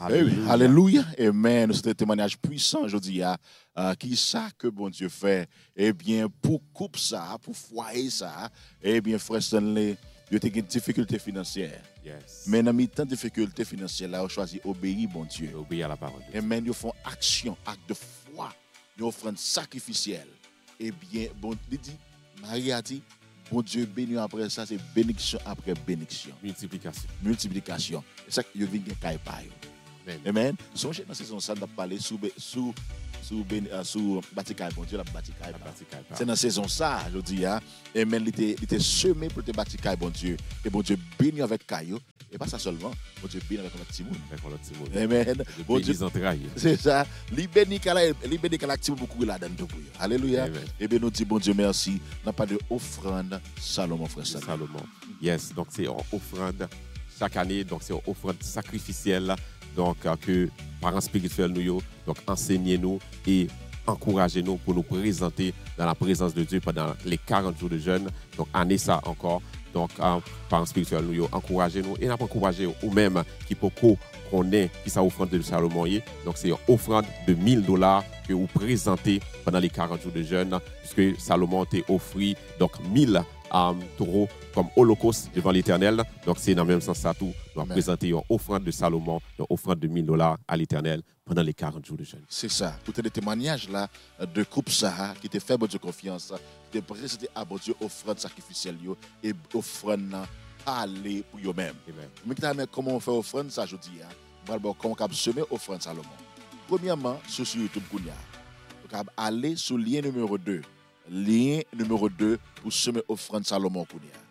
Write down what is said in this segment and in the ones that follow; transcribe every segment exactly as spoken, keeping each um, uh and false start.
Alléluia. Alléluia. Amen. C'est un témoignage puissant, je dis, uh, qui ça que bon Dieu fait, eh bien, pour couper ça, pour foyer ça, eh bien, frère Stanley, il y a une difficulté financière. Yes. Mais dans mes temps de difficulté financière, là, on choisit obéir, bon Dieu. Obéir à la parole. Amen. Ils font action, acte de foi, ils offrent sacrificielle. Eh bien, bon, il dit, Marie a dit, bon Dieu béni après ça, c'est bénédiction après bénédiction. Multiplication. Multiplication. C'est ça que je viens de faire. Amen. Amen. Songez dans cette saison, ça, on a parlé sous sous sous sous Batikai, bon Dieu, la Batikai. C'est dans cette saison, ça, je dis, hein. Amen. Il était, il était semé pour te Batikai, bon Dieu. Et bon Dieu béni avec Caillou. Et pas ça seulement, bon Dieu béni avec notre petit monde. Avec notre petit monde. Amen. Bon Dieu. C'est ça. Il béni avec l'activité beaucoup là-dedans. Alléluia. Et bien, nous disons, bon Dieu, merci. On n'a pas de offrande Salomon, frère Salomon. Yes, donc c'est une offrande chaque année, donc c'est une offrande sacrificielle. Donc, euh, que parents spirituels nous, donc enseignez-nous et encouragez-nous pour nous présenter dans la présence de Dieu pendant les quarante jours de jeûne. Donc, année ça encore. Donc, euh, parents spirituels nous, encouragez-nous et nous encouragez ou même qui peut connaître qui ça offrande de Salomon. Donc, c'est une offrande de mille dollars que vous présentez pendant les quarante jours de jeûne, puisque Salomon t'a offert donc mille Um, taureaux comme holocauste devant l'Éternel. Donc, c'est dans le même sens ça tout. Nous avons présenté une offrande de Salomon, une offrande de mille dollars à l'Éternel pendant les quarante jours de jeûne. C'est ça. Pour des témoignages là, de couple Sahara qui te fait bon Dieu confiance, qui te présenté à bon Dieu offrande sacrificielle et offrande aller pour eux-mêmes. Mais comment on fait offrande ça, je dis, hein? Comment on peut semer offrande Salomon? Premièrement, sur YouTube, on peut aller sur le lien numéro deux. Lien numéro deux pour semer offrande Salomon.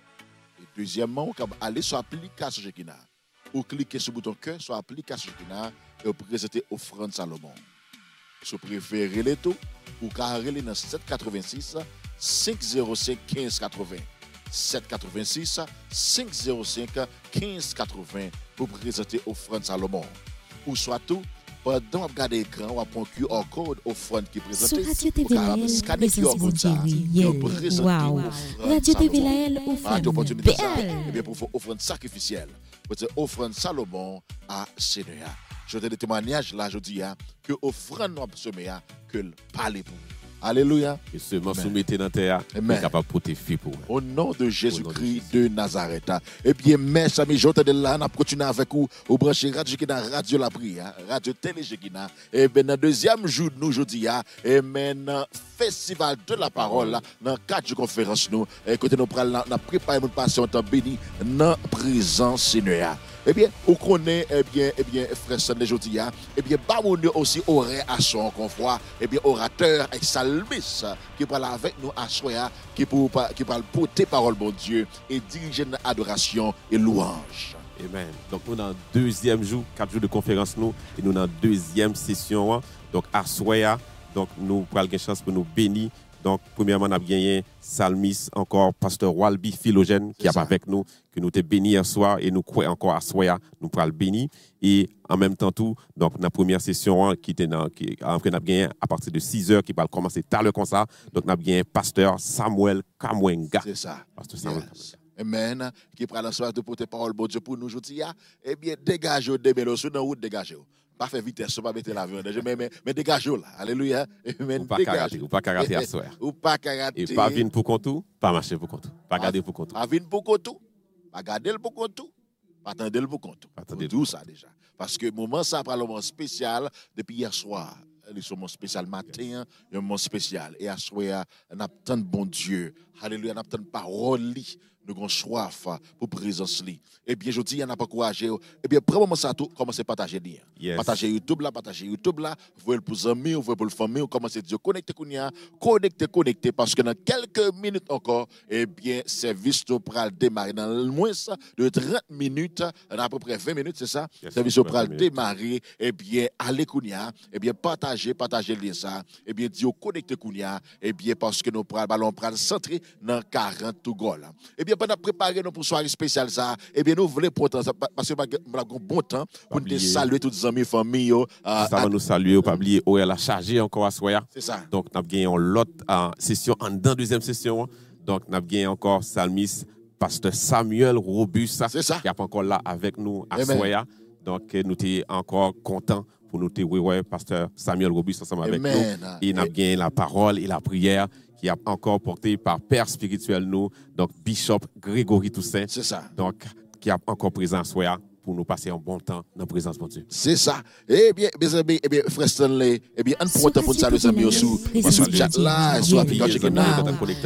Et deuxièmement, on peut aller sur l'application Jekina. Ou cliquer sur le bouton cœur sur l'application Jekina et vous présenter offrande Salomon. Si vous préférez les taux, vous pouvez aller dans sept huit six, cinq zéro cinq, un cinq quatre zéro. sept huit six, cinq zéro cinq, un cinq quatre zéro pour présenter offrande Salomon. Ou soit tout, pendant qu'on regarde l'écran, on va prendre Q R code offrande qui est présenté. Sur Radio T V Laël, présence mondiale. Wow. Radio T V Laël, offrande belle. Et bien pour faire offrande sacrificielle, pour faire offrande Salomon à Seigneur. Je te des témoignages là, je dis que offrande nous sommes que le parler pour. Alléluia. Et seulement soumettez dans terre, est capable de protéger pour vous. Au nom de Jésus-Christ de Nazareth. Eh bien, mes amis, je te dis là, on continue avec vous, au branché Radio Jekina, Radio La Prière, Radio Télé Jekina. Et bien, dans le deuxième jour, nous, aujourd'hui, et maintenant, festival de la parole, dans le cadre de conférence, nous, écoutez, nous prenons, nous préparons notre passion, nous béni, dans la présence Seigneur. Eh bien, on connaît, eh bien, eh bien, frère Sandé Jodia, eh bien, Bamouni aussi aurait à son confort, eh bien, orateur et salmis qui parle avec nous à Soya, qui qui parle porter parole, bon Dieu, et diriger notre adoration et louange. Amen. Donc, nous, dans le deuxième jour, quatre jours de conférence, nous, et nous, dans la deuxième session, donc, à Soya, donc, nous prenons une chance pour nous bénir. Donc, premièrement, on a gagné Salmis, encore Pasteur Walby Philogène, qui est avec nous, que nous t'es béni hier soir, et nous croyons encore à Soya, nous pourrons le bénir. Et en même temps, tout, donc, la première session, qui était dans, qui, on a gagné à partir de six heures, qui va commencer tard le comme ça. Donc, on a gagné Pasteur Samuel Kamwenga. C'est ça. Pasteur Samuel yes. Amen. Qui prend la soirée de porter parole, bon Dieu, pour nous aujourd'hui. Eh bien, dégagez-vous, dégagez-vous, dans la route, dégagez-vous. Pas faire vitesse, pas mettre l'avion, mais, mais, mais dégagez-vous là. Alléluia. Ou pas karaté, ou pas karaté à soir. Ou pas karaté. Et pas venir pour contour, pas marcher pour contour. Pas garder pour contour. Pas venir pour contour. Pas garder pour contour. Pas attendre le pour contour. Attendez tout ça déjà. Parce que le moment ça après le moment spécial depuis hier soir. Le moment spécial matin, un moment spécial. Et à soir, on a tant de bon Dieu. Alléluia, on a tant de paroles. Nous avons soif pour présence. Eh bien, je dis, il n'y en a pas courageux. Eh bien, prenez moment ça tout, commencez à partager. Yes. Partagez YouTube là, partagez YouTube là. Vous voyez pour les amis, vous voyez pour les familles, commencez à dire connectez, connectez, connectez. Parce que dans quelques minutes encore, eh bien, service pourra démarrer. Dans le moins de trente minutes, à peu près vingt minutes, c'est ça? Yes, service pourra démarrer. Eh bien, allez, Kounia. Eh bien, partagez, partagez les ça. Eh bien, dire connectez, Kounia. Eh bien, parce que nous allons prendre centré dans quarante tout gol. Eh bien, pendant préparer nous pour soirée spéciale ça, eh bien nous voulons pourtant parce que nous avons bon temps pour nous saluer tous les amis, familles. Ça va nous saluer, pas oublier, O L a chargé encore à Soya. C'est ça. Donc nous avons gagné l'autre session en dans deuxième session. Donc nous avons gagné encore Salmis, Pasteur Samuel Robusta, qui est encore là avec nous à Soya. Donc, nous sommes encore contents pour nous te ouais, pasteur Samuel Robuste ensemble avec Amen. nous. Et nous avons gagné la parole et la prière qui a encore porté par Père spirituel nous, donc Bishop Grégory Toussaint. C'est ça. Donc, qui a encore présent à soi pour nous passer un bon temps dans la présence de Dieu. C'est ça. Eh bien, mes amis, eh bien, frère Stanley, eh bien, on pourrait te faire saluer les amis aussi. Sur le chat là, sur l'application qui est là,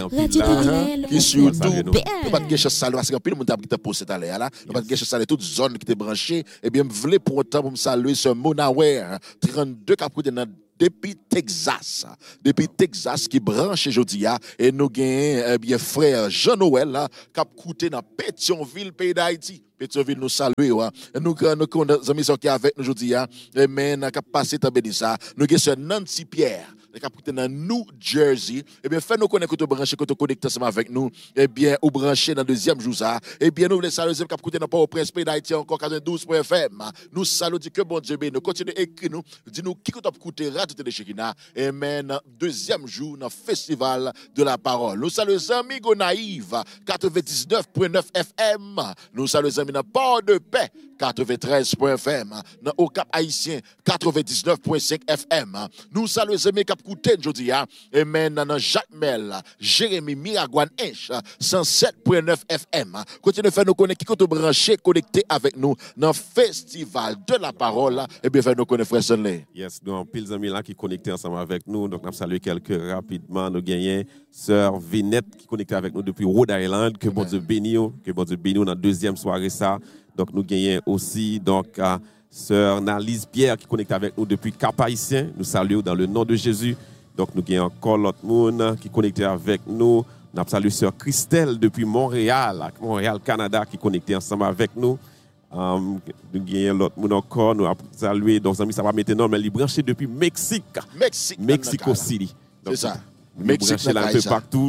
qui sur tout. Nous pas de quelque chose saluer parce que le monde a été posé à l'air là. Nous pas de quelque chose saluer toute zone qui est branchée. Eh bien, je voulais pour autant pour me saluer ce Monaware trente-deux cap dans depuis Texas, depuis Texas qui branche aujourd'hui et nous gagnons eh bien frère Jean-Noël là qui a coûté dans Pétionville pays d'Haïti. Pétionville nous saluer ouais. Nous nous nos amis qui avec nous aujourd'hui et mais n'a passé ta bénissa. Nous gagnons sur Nancy Pierre qui a coûté dans New Jersey. Eh bien fait nous connaître que tu branché que tu connecté ensemble avec nous. Eh bien ou branché dans deuxième jour ça. Eh bien nous voulons saluer qui a coûté dans Port-au-Prince pays d'Haïti encore quatre-vingt-douze point F M. Nous saluons que bon Dieu béni. Nous continuons écrire nous dis nous qui t'a coûté Radio Télé Shekina. Amen. Deuxième jour dans festival de la parole. Nous saluons les amis Gonaïve quatre-vingt-dix-neuf point neuf F M. Nous saluons les amis dans Port de Paix quatre-vingt-treize point F M. Dans au Cap Haïtien quatre-vingt-dix-neuf point cinq F M. Nous saluons les amis Cap Kouten aujourd'hui. Amen. Dans Jacques Mel, Jérémy Miragouane Inch cent sept point neuf F M. Continuez de faire nous connaître qui est branché connecté avec nous dans festival de la parole. Et bien faire nous connaître frère Sonley. Yes, nous avons pile d'amis là qui connectés ensemble avec nous. Donc, nous avons salué quelques rapidement. Nous gagnons sœur Vinette qui est connectée avec nous depuis Rhode Island. Que bon Dieu bénisse, que bon Dieu bénisse dans la deuxième soirée ça. Donc, nous gagnons aussi donc uh, sœur Nalise Pierre qui est connectée avec nous depuis Cap-Haïtien. Nous saluons dans le nom de Jésus. Donc, nous gagnons encore l'autre monde qui est connecté avec nous. Nous avons salué sœur Christelle depuis Montréal, Montréal, Canada, qui est connectée ensemble avec nous. Um, nous gagnons l'autre monde encore, nous avons salué, donc ça va maintenant, mais il est branché depuis Mexique, Mexique, Mexico City. C'est ça. Mexique, là un peu partout.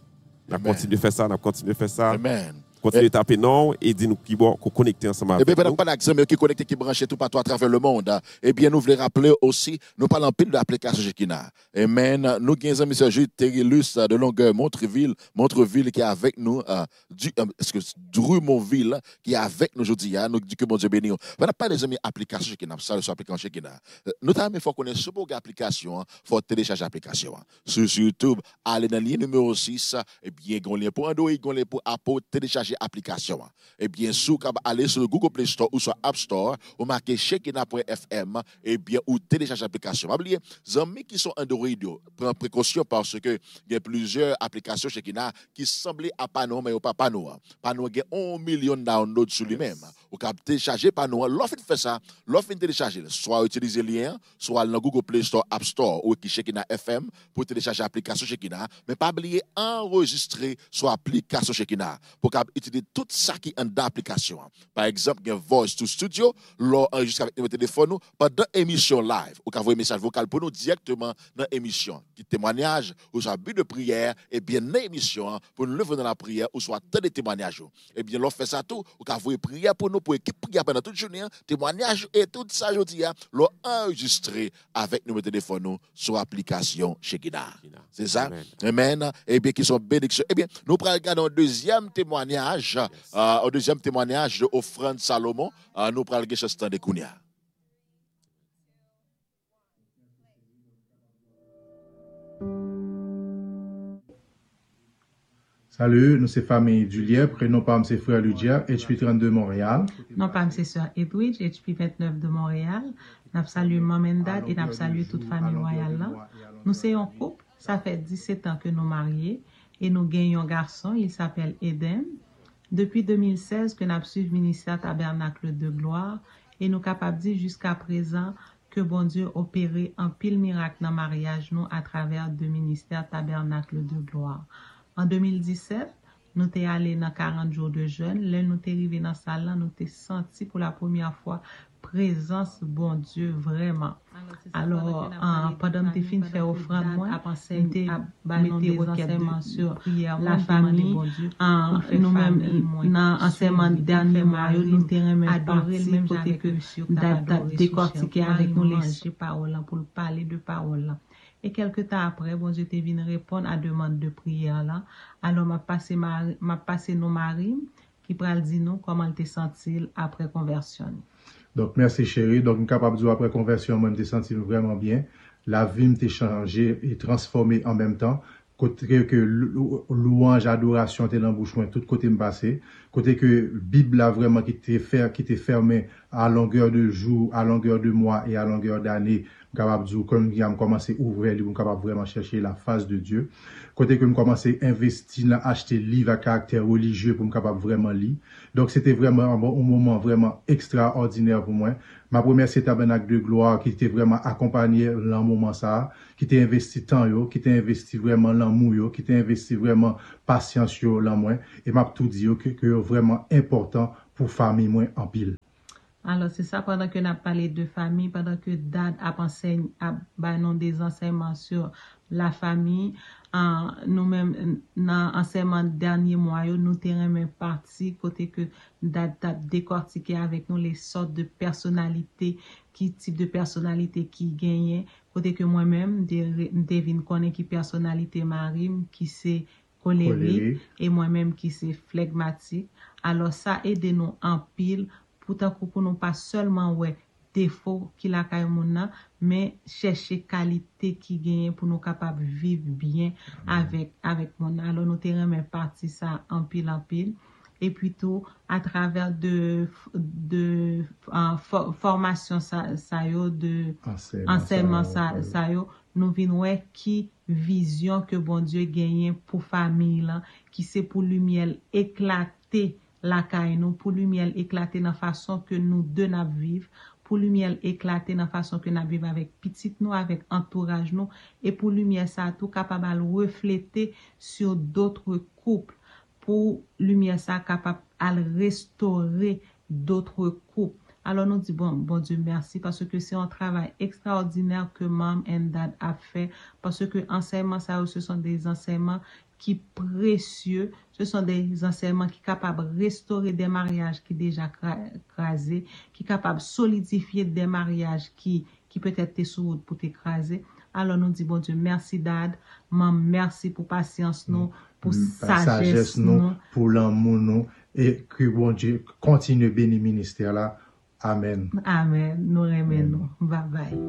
On a continué de faire ça, on a continué de faire ça. Amen. Continuez de taper non et dis-nous qui bon connecter ensemble avec nous. Et bien, nous. pas d'accent, qui connecté, qui branché tout partout à travers le monde. Et bien, nous voulons rappeler aussi, nous parlons pile de l'application Shekina. Amen. Nous avons un monsieur Jules Terilus de Longueuil, Montreville, Montreville qui est avec nous, euh, du, euh, est-ce que Drumonville qui est avec nous aujourd'hui. Hein, nous disons que bon Dieu béni. On n'a pas des amis applications Shekina, ça le sur l'application Shekina. Notamment, il faut connaître ce beau application, il faut télécharger l'application. Sur YouTube, allez dans le lien numéro six, et bien, on lien pour Android, on lien pour Apple, télécharger application. Et bien sûr, quand vous allez sur le Google Play Store ou sur App Store, vous marquez Shekina point F M et bien ou télécharger l'application. Oubliez, les amis qui sont Android, prenez précaution parce que il y a plusieurs applications Shekina qui semblent à Pano mais pas Pano. Pano il y a un million de downloads sur lui-même. Vous pouvez télécharger Pano. L'offre fait ça, l'offre télécharger, soit utiliser le lien, soit dans Google Play Store, App Store ou qui Shekina F M pour télécharger l'application Shekina, mais pas oublier enregistrer sur l'application Shekina pour utiliser tout ça qui est dans l'application. Par exemple, il y a Voice to Studio, l'enregistre avec notre téléphone pendant l'émission live. Ou envoyer un message vocal pour nous directement dans l'émission. Qui témoignage, ou soit but de prière, et bien dans l'émission, pour nous lever dans la prière, ou soit tant de témoignages. Et bien, l'on fait ça tout, ou envoyer prière pour nous, pour équipe prière pendant toute journée, témoignage et tout ça, je dis, l'on enregistré avec notre téléphone sur l'application Shekina. C'est ça? Amen. Amen. Et bien, qui sont bénédictions. Et bien, nous prenons regarder un deuxième témoignage. Yes. Euh, au deuxième témoignage de Offrande Salomon, euh, nous prenons quelque chose de Kounia. Salut, nous c'est famille Juliette, prénom par M. Frère Ludia, H P trente-deux Montréal. Non pas M. Sœur Edwidge, H P vingt-neuf de Montréal. Nous saluons maman dad et nous saluons toute famille royale là. Nous sommes un couple, ça fait dix-sept ans que nous mariés et nous gagnons un garçon, il s'appelle Eden. Depuis deux mille seize que nous avons suivi le ministère Tabernacle de Gloire et nous sommes capables de dire jusqu'à présent que bon Dieu opéré un pile miracle dans le mariage nous à travers le ministère Tabernacle de Gloire. En deux mille dix-sept, nous sommes allés dans quarante jours de jeûne. Là, nous sommes arrivés dans la salle, nous sommes senti pour la première fois présence bon Dieu vraiment. Alors, euh, pendant que tu fais offrande, moi, tu mettez requêtement sur la famille, nous-mêmes, dans l'enseignement dernier mois, nous avons adoré le même côté que décortiquer avec nous les paroles pour parler de paroles. Et quelques temps après, bon Dieu t'est venu répondre à la demande de prière là. Alors, m'a passé m'a passé nos maris qui pral dire nous comment te sentir après conversion. Donc, merci chérie. Donc, nous sommes capables de dire après conversion, moi, je me senti vraiment bien. La vie m'a changé et transformée en même temps. Côté que louange, adoration était dans la bouche, tout côté me passé. Côté que Bible a vraiment qui était fer, qui était fermé à longueur de jour, à longueur de mois et à longueur d'année. Capable de dire, comme il a commencé à ouvrir, il capable vraiment chercher la face de Dieu. Côté que me commencé à investir, à acheter livres à caractère religieux pour me capable vraiment lire. Donc, c'était vraiment un, bon, un moment vraiment extraordinaire pour moi. Ma première, c'est Tabernacle de gloire qui était vraiment accompagné dans le moment ça, qui était investi temps yo, qui était investi vraiment l'amour yo, qui était investi vraiment patience yo dans moi. Et m'a tout dit que, que vraiment important pour famille moi en pile. Alors, c'est ça, pendant que nous avons parlé de famille, pendant que Dad a pensé à bah, des enseignements sur la famille, en, nous-mêmes, dans l'enseignement dernier mois, nous avons parti côté que Dad a décortiqué avec nous les sortes de personnalités, qui type de personnalité qui gagnait, côté que moi-même, devine connaît qui personnalité Marim, qui c'est colérique, et moi-même qui c'est phlegmatique. Alors, ça aide nous en pile pour pour nous pas seulement ouais défaut qui la kay moun mais chercher qualité qui gagne pour nous capable vivre bien avec avec mon. Alors nous te remet parti ça en pile en pile et puis tout à travers de de uh, for, formation ça ça yo de enseignement ça ça yo nous vinn ouais qui vision que bon Dieu gagne pour famille là qui c'est pour lumière éclater la caille nous pour lumière éclater dans façon que nous deux n'a vivre pour lumière éclater dans façon que n'a vivre avec petite nous avec entourage nous et pour lumière ça tout capable de refléter sur d'autres couples pour lumière ça capable de restaurer d'autres couples. Alors nous dit bon bon Dieu merci parce que c'est un travail extraordinaire que Mom and Dad a fait parce que enseignements ça ce sont des enseignements qui précieux, ce sont des enseignements qui sont capables de restaurer des mariages qui déjà crasés, qui sont capables de solidifier des mariages qui, qui peut-être étaient sous route pour t'écraser. Alors nous disons, bon Dieu, merci Dad, maman, merci pour patience nous, pour sagesse, sagesse nous, pour l'amour nous, et que bon Dieu continue de bénir le ministère là. Amen. Amen. Nous remercions nous. Bye bye.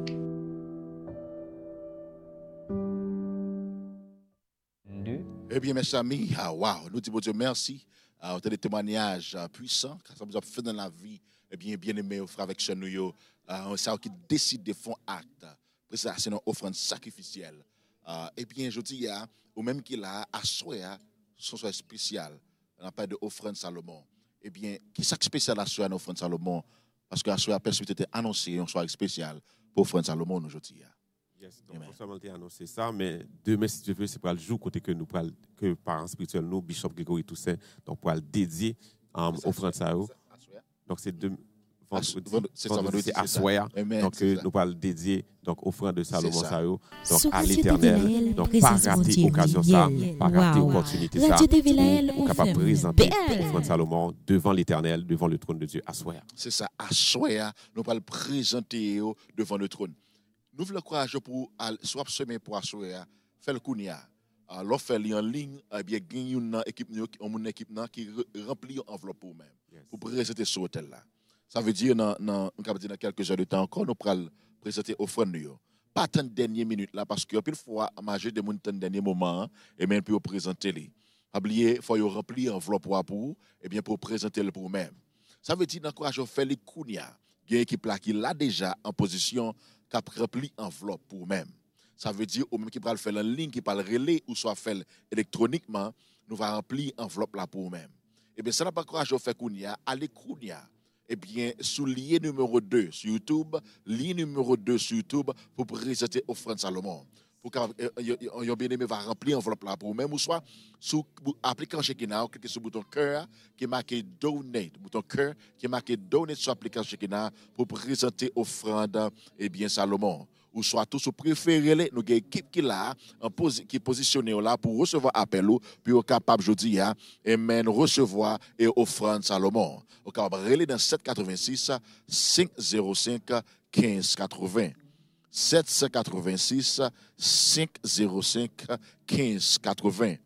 Eh bien, mes amis, ah, wow, nous disons Dieu merci. Ah, des témoignages uh, puissants, que ça vous a fait dans la vie, eh bien, bien aimé, au frère avec ce nous, uh, ça qui décide de faire acte, ça c'est une offrande sacrificielle. Uh, eh bien, je dis, uh, ou même qu'il a assoya son soin spécial, on n'a pas de offrande Salomon. Eh bien, qui est spécial à soya offrande Salomon? Parce que la soya était annoncé un soir spécial pour offrande Salomon aujourd'hui. Yes, donc non seulement annoncé ça, mais demain, si tu veux, c'est pour le jour côté que nous parlons, que parents spirituels, nous, Bishop Grégory Toussaint, donc pour le dédier um, offrande ça. Donc c'est deux vendredi, c'est à soir, donc nous parlons dédier donc offrande de Salomon ça, donc à l'Éternel, donc pas rater l'occasion ça, pas rater l'opportunité ça, pour capable présenter offrande Salomon devant l'Éternel, devant le trône de Dieu à soir. C'est ça, à soir, nous parlons présenter devant le trône. Nous voulons courage pour soit semer pour assurer faire le kounia alors faire en ligne eh bien gagner une équipe une équipe qui remplit enveloppe pour même pour présenter ce hôtel là ça veut dire dans dans dans quelques heures de temps encore nous pourrons présenter offrande yo pas tant dernière minute là parce que pile fois manger des moun tant dernier moment et même pour présenter les oublier faut yo remplir enveloppe pour et bien pour présenter le pour même ça veut dire dans courage faire les kounia il y a une équipe là qui l'a déjà en position cap rempli enveloppe pour même. Ça veut dire au même qui va le faire en ligne, qui va le relais ou soit faire électroniquement, nous va remplir enveloppe là pour même. Et bien ça n'a pas courage à faire kounia, aller kounia. Et bien sous lien numéro deux sur YouTube, lien numéro deux sur YouTube pour présenter offrande Salomon. Pour que bien aimé va remplir enveloppe là pour même ou soit sous appliquant Shekinah, cliquez sur le bouton cœur qui est marqué donate, bouton cœur qui est marqué donate sur application Shekinah pour présenter offrande et bien Salomon. Ou soit tout sous préféré nous avons une équipe qui là en posi, qui est positionnée là pour recevoir appel ou puis au capable jodi a et men recevoir et offrande Salomon. Au capable relais dans sept cent quatre-vingt-six cinq zéro cinq quinze quatre-vingts. sept cent quatre-vingt-six cinq zéro cinq quinze quatre-vingts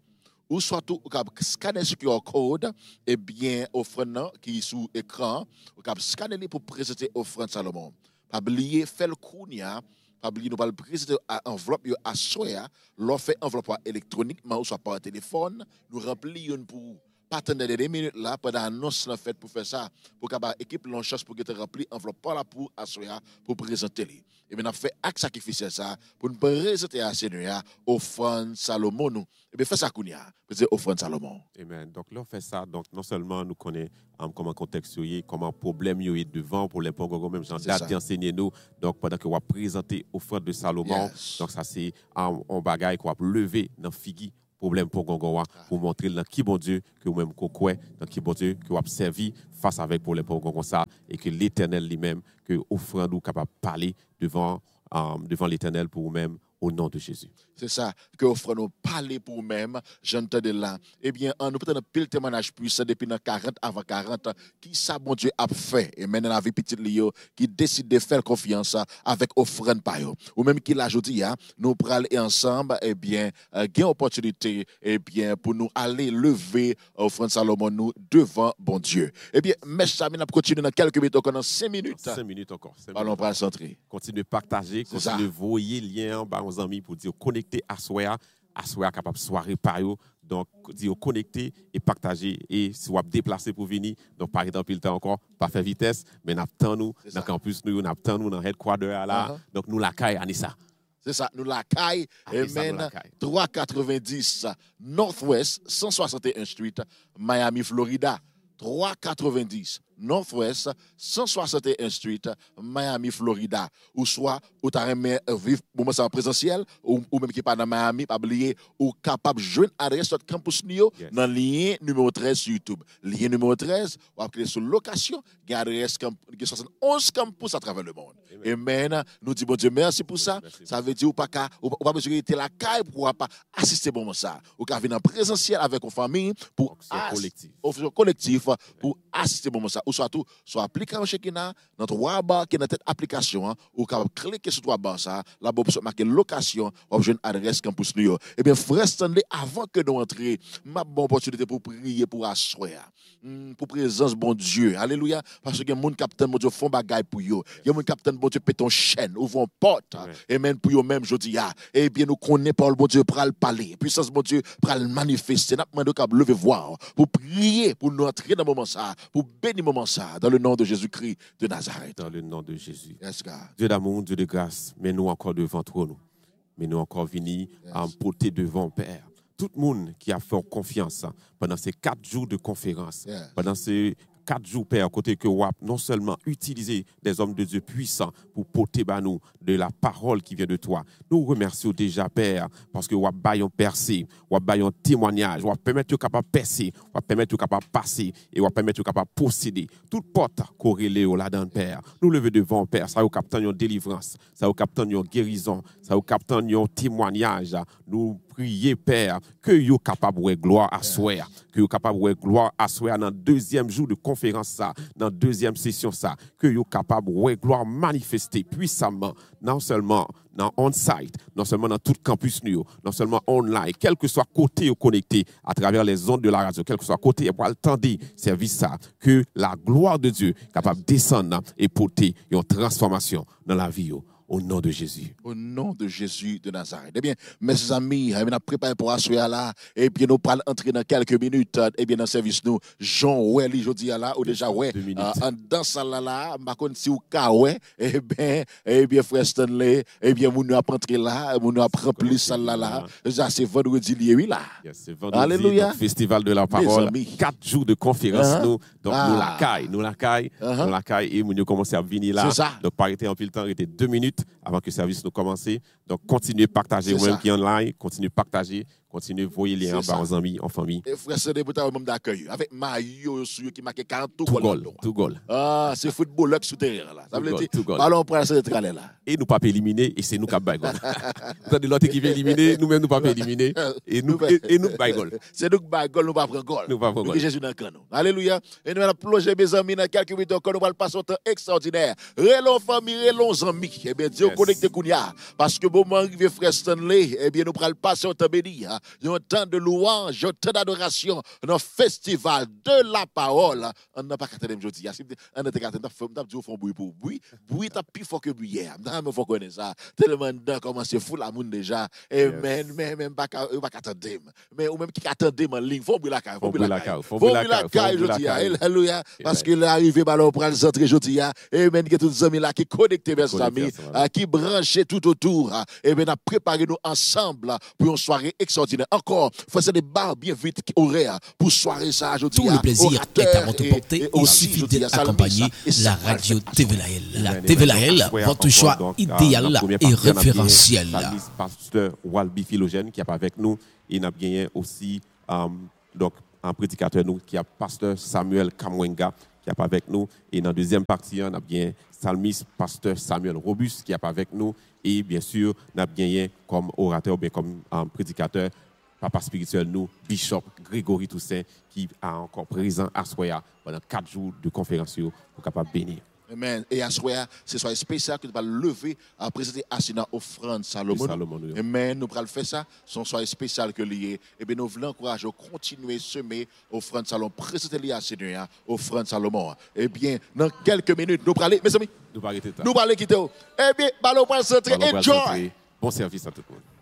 ou soit tout ou cap scanner ce Q R code et bien offrande qui est sous écran ou cap scanner pour présenter offrande Salomon. Pas oublier faire le kounia, pas oublier nous pas présenter enveloppe à soya, l'on fait enveloppe électroniquement ou soit par téléphone, nous remplir pour pas attendre des minutes là pendant annonce la fête pour faire ça pour que l'équipe l'on chance pour que tu rempli enveloppe par là pour assoya pour présenter les et bien on fait acte sacrificiel ça pour nous présenter à Seigneur offrande Salomon nous et bien fait ça kounia c'est offrande Salomon. Amen. Donc là on fait ça donc non seulement nous connaît um, comment contexte y comment problème y est devant pour les pour même Jean date d'enseigner nous donc pendant que on va présenter offrande de Salomon yes. Donc ça c'est un um, bagaille qu'on va lever dans figi problème pour Gongowa pour montrer dans qui bon Dieu que vous-même quoi dans qui bon Dieu que vous avez servi face avec problème pour Gongowa ça et que l'Éternel lui-même que offrande nous capable parler devant um, devant l'Éternel pour vous-même au nom de Jésus. C'est ça que offre nous parler pour nous-mêmes, j'entends de là. Eh bien, on nous peut-être pile témoignage puissant depuis quarante avant quarante qui ça bon Dieu a fait et maintenant la vie petite Lio qui décide de faire confiance avec offrande par eux. Ou même qui l'a dit nous pral ensemble eh bien euh, gain opportunité eh bien pour nous aller lever offrande Salomon nous devant bon Dieu. Eh bien, mes amis, on continue dans quelques minutes encore dans cinq minutes. cinq minutes encore. Allons pas centrer. Continuez de partager, continuez de voyer lien par nos amis pour dire connecter à soi, à soi capable soirée par eux. Donc dire connecter et partager et si vous déplacer pour venir donc par exemple le temps encore pas faire vitesse mais n'attend nous dans campus nous n'attend nous dans headquarter là uh-huh. Donc nous la caille Anissa. C'est ça, nous la caille Amen trois cent quatre-vingt-dix Northwest cent soixante et un Street Miami Florida trois cent quatre-vingt-dix Northwest cent soixante et un Street Miami Florida ou soit ou t'as aimé vivre moment en présentiel ou, ou même qui pas dans Miami pas oublier ou capable joindre adresse notre campus Nio yes. Dans lien numéro treize sur YouTube lien numéro treize ou après sur location gain adresse soixante et onze campus à travers le monde. Amen. Amen. Nous dit bon Dieu merci pour ça. Merci. Ça veut dire ou pas ka ou pas besoin d'être la caille pour pas assister bon ça ou ka venir en présentiel avec une famille pour collectif collectif pour assister bon ça ou soit tout soit appliqué en Shekina dans trois barres qui est dans cette application ou capable cliquer sur trois barres ça là bas pour marquer location ou jeune adresse campus New York. Et bien frère Stanley avant que nous entrions ma bonne opportunité pour prier pour asseoir pour présence bon Dieu alléluia parce que mon capitaine bon Dieu font bagaille pour yo il y a mon capitaine bon Dieu pète ton chaîne ouvrons porte et même pour yo même jodi a et bien nous connaît parole bon Dieu pral parler puissance bon Dieu pral manifester n'a demandé capable lever voir pour prier pour nous entrer dans moment ça pour bénir moment ça dans le nom de Jésus-Christ de Nazareth. Dans le nom de Jésus. Yes, God. Dieu d'amour, Dieu de grâce, mais nous encore devant toi, nous. Mais nous encore venus yes. À porter devant Père. Tout le monde qui a fait confiance pendant ces quatre jours de conférence, yes. Pendant ces quatre jours, Père, côté que W A P non seulement utiliser des hommes de Dieu puissants pour porter bah, nous de la parole qui vient de toi. Nous remercions déjà, Père, parce que W A P baillons percer, W A P baillons témoignage, W A P permettre de capable percer, W A P permettre de capable passer et W A P permettre de capable posséder. Toute porte corrélée là-dedans, Père. Nous lever devant, Père, ça vous capte une délivrance, ça vous capte une guérison, ça vous capte un témoignage. Nous prier, Père, que vous capable de gloire à soi, que vous capable de gloire à soi dans le deuxième jour de conférence, ça, dans la deuxième session, ça, que vous capable de gloire manifester puissamment, non seulement dans on-site, non seulement dans tout le campus, non seulement online, quel que soit côté ou connecté à travers les ondes de la radio, quel que soit côté, pour attendre service ça, que la gloire de Dieu capable de descendre et porter une transformation dans la vie. Au nom de Jésus. Au nom de Jésus de Nazareth. Eh bien, mes amis, on a préparé pour assurer là. Et bien, nous allons entrer dans quelques minutes. Eh bien, dans le service, nous, Jean, ouais, je dis là, ou déjà, ouais, en dans ça là, là, ma connaît si ou ka, ouais, eh bien, eh bien, frère Stanley, eh bien, nous nous entré là, nous nous rempli ça là, là. Ça, c'est vendredi, oui, là. Yes, c'est vendredi. Alléluia. Festival de la parole. Quatre jours de conférence, uh-huh. Nous, donc, ah. nous la caille, nous la caille, uh-huh. Nous la caille, et nous commençons à venir là. C'est ça. Donc, pas arrêter en pile temps, arrêter deux minutes avant que le service nous commence. Donc, continuez à partager, vous-même qui est online, continuez à partager, continuez à voyer les liens aux amis, en famille. Et frère, c'est des bouteilles d'accueil. Avec Mario qui marque quarante tout goal. Tout goal. Ah, c'est football sous terre là. Ça veut dire, ballon pour la centrale là. Et nous pas éliminer, et c'est nous qui avons goal. Vous avez l'autre équipe éliminée, nous-mêmes nous pas éliminer, et nous et nous pas goal. C'est nous qui avons goal, nous pas prendre goal. Nous pas prendre goal. Jésus dans le canon. Alléluia. Et nous allons plonger mes amis dans quelques minutes encore, nous allons passer un temps extraordinaire. Relons famille, relons amis. Eh bien, Dieu connecté Kounia. Parce que bon moment arrivé frère Stanley, eh bien, nous allons passer un temps béni. un temps de louange, un temps d'adoration, un festival de la parole. On n'a pas qu'à attendre aujourd'hui. On n'a pas qu'à attendre. On a dit au fond bruit pour bruit. Bruit est plus fort que bruit hier. Il faut connaître ça. Tellement de comment c'est fou la monde déjà. Amen. Mais même pas qu'à attendre. Mais ou même qui attend en ligne. Faut bruit la caille. Faut bruit la caille. Faut bruit la caille aujourd'hui. Alléluia. Parce que l'arrivée ballon pour le centre aujourd'hui. Amen. Que tous les amis là qui connectés vers les amis, qui branchés tout autour. Et bien, a préparé nous ensemble pour une soirée extraordinaire. Encore, faisons des barres bien vite horaires pour soirée ça aujourd'hui. Tout le plaisir est à votre portée. Et il suffit d'accompagner la radio T V L A L. La T V L A L, votre choix idéal et référentiel. Pasteur Walby Philogène qui est avec nous. Et nous avons gagné aussi um, donc, un prédicateur nous, qui est pasteur Samuel Kamwenga qui est avec nous. Et dans la deuxième partie, on a bien psalmiste pasteur Samuel Robus qui est avec nous. Et bien sûr, nous avons gagné comme orateur ou bien comme um, prédicateur, papa spirituel, nous, Bishop Grégory Toussaint, qui est encore présent à Soya pendant quatre jours de conférence pour capable bénir. Amen. Et à soir, c'est soir spécial que nous allons lever à présenter Assina offrande Salomon. Salomon oui. Amen. Nous allons faire ça. Son soir spécial que lié. Et bien nous voulons encourager à continuer à semer offrande Salomon. Présenter lié à Seigneur offrande Salomon. Et bien, dans quelques minutes, nous allons aller, mes amis. Nous allons arrêter ça. Nous allons quitter. Eh bien, ballon pour le centre. Enjoy. Bon service à tout le monde.